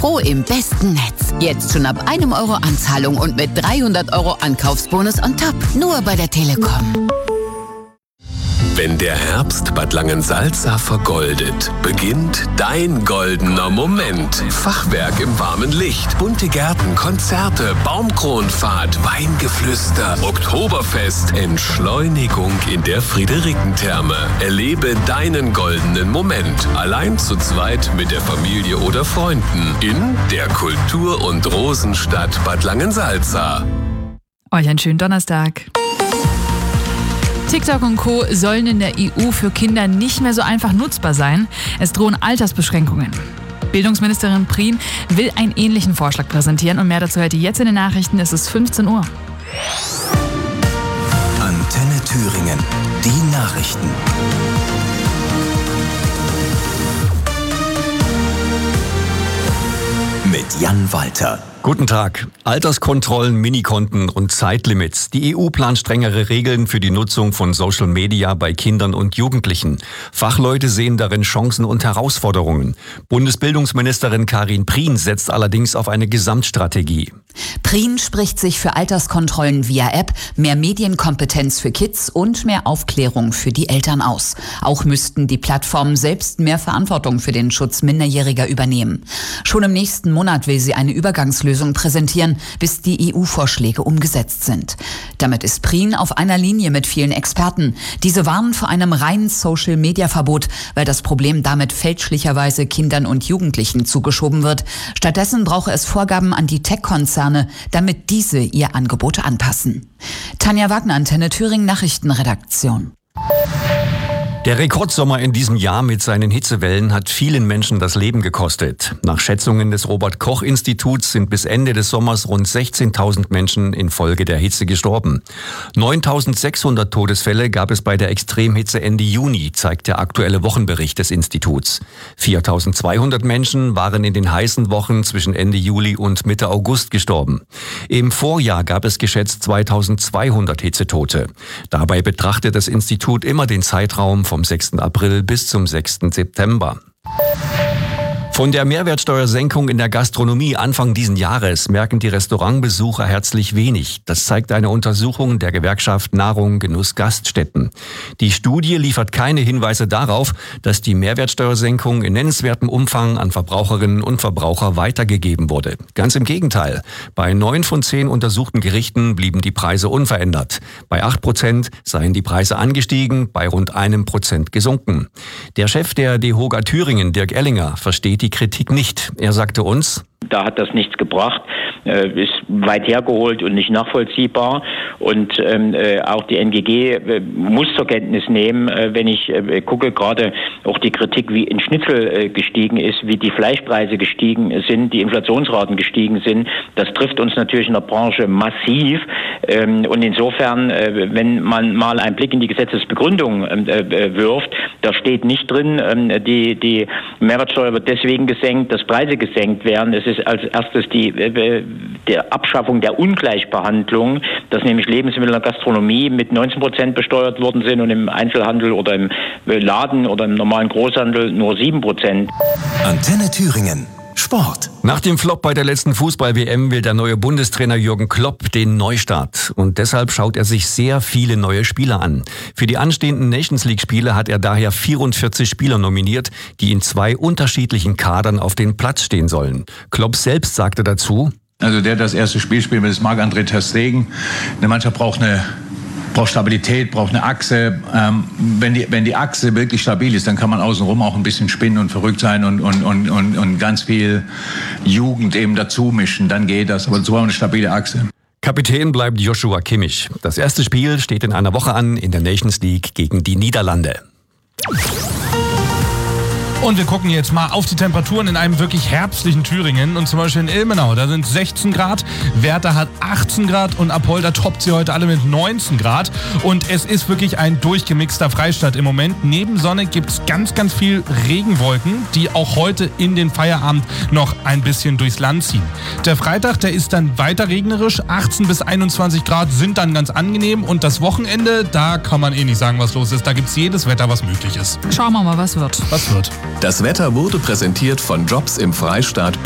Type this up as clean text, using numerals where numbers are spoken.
Pro im besten Netz. Jetzt schon ab 1 Euro Anzahlung und mit 300 Euro Ankaufsbonus on top. Nur bei der Telekom. Wenn der Herbst Bad Langensalza vergoldet, beginnt dein goldener Moment. Fachwerk im warmen Licht, bunte Gärten, Konzerte, Baumkronfahrt, Weingeflüster, Oktoberfest, Entschleunigung in der Friederikentherme. Erlebe deinen goldenen Moment. Allein zu zweit mit der Familie oder Freunden in der Kultur- und Rosenstadt Bad Langensalza. Euch einen schönen Donnerstag. TikTok und Co. sollen in der EU für Kinder nicht mehr so einfach nutzbar sein. Es drohen Altersbeschränkungen. Bildungsministerin Prien will einen ähnlichen Vorschlag präsentieren und mehr dazu heute jetzt in den Nachrichten. Es ist 15 Uhr. Antenne Thüringen, die Nachrichten. Mit Jan Walter. Guten Tag. Alterskontrollen, Minikonten und Zeitlimits. Die EU plant strengere Regeln für die Nutzung von Social Media bei Kindern und Jugendlichen. Fachleute sehen darin Chancen und Herausforderungen. Bundesbildungsministerin Karin Prien setzt allerdings auf eine Gesamtstrategie. Prien spricht sich für Alterskontrollen via App, mehr Medienkompetenz für Kids und mehr Aufklärung für die Eltern aus. Auch müssten die Plattformen selbst mehr Verantwortung für den Schutz Minderjähriger übernehmen. Schon im nächsten Monat will sie eine Übergangslösung präsentieren, bis die EU-Vorschläge umgesetzt sind. Damit ist Prien auf einer Linie mit vielen Experten. Diese warnen vor einem reinen Social-Media-Verbot, weil das Problem damit fälschlicherweise Kindern und Jugendlichen zugeschoben wird. Stattdessen brauche es Vorgaben an die Tech-Konzerne, damit diese ihr Angebot anpassen. Tanja Wagner, Antenne Thüringen Nachrichtenredaktion. Der Rekordsommer in diesem Jahr mit seinen Hitzewellen hat vielen Menschen das Leben gekostet. Nach Schätzungen des Robert-Koch-Instituts sind bis Ende des Sommers rund 16.000 Menschen infolge der Hitze gestorben. 9.600 Todesfälle gab es bei der Extremhitze Ende Juni, zeigt der aktuelle Wochenbericht des Instituts. 4.200 Menschen waren in den heißen Wochen zwischen Ende Juli und Mitte August gestorben. Im Vorjahr gab es geschätzt 2.200 Hitzetote. Dabei betrachtet das Institut immer den Zeitraum vom 6. April bis zum 6. September. Von der Mehrwertsteuersenkung in der Gastronomie Anfang diesen Jahres merken die Restaurantbesucher herzlich wenig. Das zeigt eine Untersuchung der Gewerkschaft Nahrung, Genuss, Gaststätten. Die Studie liefert keine Hinweise darauf, dass die Mehrwertsteuersenkung in nennenswertem Umfang an Verbraucherinnen und Verbraucher weitergegeben wurde. Ganz im Gegenteil. Bei 9 von 10 untersuchten Gerichten blieben die Preise unverändert. Bei 8% seien die Preise angestiegen, bei rund 1% gesunken. Der Chef der DEHOGA Thüringen, Dirk Ellinger, versteht die Kritik nicht. Er sagte uns: Da hat das nichts gebracht, ist weit hergeholt und nicht nachvollziehbar. Und auch die NGG muss zur Kenntnis nehmen, wenn ich gucke, gerade auch die Kritik, wie ein Schnitzel gestiegen ist, wie die Fleischpreise gestiegen sind, die Inflationsraten gestiegen sind. Das trifft uns natürlich in der Branche massiv. Und insofern, wenn man mal einen Blick in die Gesetzesbegründung wirft, da steht nicht drin, die Mehrwertsteuer wird deswegen gesenkt, dass Preise gesenkt werden. Es ist als erstes der Abschaffung der Ungleichbehandlung, dass nämlich Lebensmittel in der Gastronomie mit 19% besteuert worden sind und im Einzelhandel oder im Laden oder im normalen Großhandel nur 7%. Antenne Thüringen. Sport. Nach dem Flop bei der letzten Fußball-WM will der neue Bundestrainer Jürgen Klopp den Neustart. Und deshalb schaut er sich sehr viele neue Spieler an. Für die anstehenden Nations-League-Spiele hat er daher 44 Spieler nominiert, die in 2 unterschiedlichen Kadern auf den Platz stehen sollen. Klopp selbst sagte dazu: Also der das erste Spiel spielt, das ist Marc-André ter Stegen. Eine Mannschaft braucht Stabilität, braucht eine Achse. Wenn die Achse wirklich stabil ist, dann kann man außenrum auch ein bisschen spinnen und verrückt sein und ganz viel Jugend eben dazu mischen. Dann geht das. Aber so eine stabile Achse. Kapitän bleibt Joshua Kimmich. Das erste Spiel steht in einer Woche an in der Nations League gegen die Niederlande. Und wir gucken jetzt mal auf die Temperaturen in einem wirklich herbstlichen Thüringen. Und zum Beispiel in Ilmenau, da sind 16 Grad. Werther hat 18 Grad und Apolda toppt sie heute alle mit 19 Grad. Und es ist wirklich ein durchgemixter Freistaat im Moment. Neben Sonne gibt es ganz, ganz viel Regenwolken, die auch heute in den Feierabend noch ein bisschen durchs Land ziehen. Der Freitag, der ist dann weiter regnerisch. 18 bis 21 Grad sind dann ganz angenehm. Und das Wochenende, da kann man eh nicht sagen, was los ist. Da gibt es jedes Wetter, was möglich ist. Schauen wir mal, was wird. Das Wetter wurde präsentiert von Jobs im Freistaat